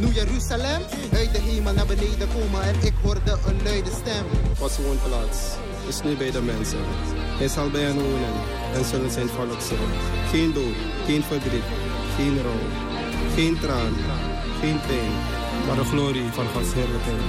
Nu Jeruzalem, uit de hemel naar beneden komen en ik hoorde een luide stem. Gods woonplaats is nu bij de mensen. Hij zal bij hen wonen en zullen zijn volk zijn. Geen dood, geen verdriet, geen rouw, geen traan, geen pijn, maar de glorie van Gods heerlijkheid.